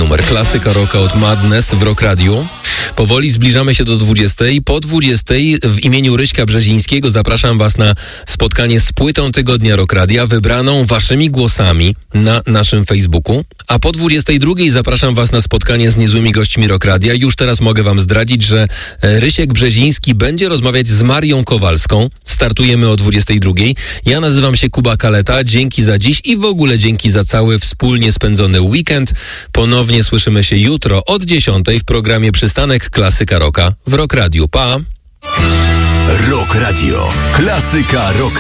numer Klasyka Rocka od Madness w Rock Radiu. Powoli zbliżamy się do 20. Po 20 w imieniu Ryśka Brzezińskiego zapraszam Was na spotkanie z płytą Tygodnia Rock Radia, wybraną Waszymi głosami na naszym Facebooku. A po 22 zapraszam Was na spotkanie z niezłymi gośćmi Rock Radia. Już teraz mogę Wam zdradzić, że Rysiek Brzeziński będzie rozmawiać z Marią Kowalską. Startujemy o 22. Ja nazywam się Kuba Kaleta. Dzięki za dziś i w ogóle dzięki za cały wspólnie spędzony weekend. Ponownie słyszymy się jutro od 10 w programie Przystanek Klasyka Rocka w Rock Radiu. Pa! Rock Radio. Klasyka Rocka.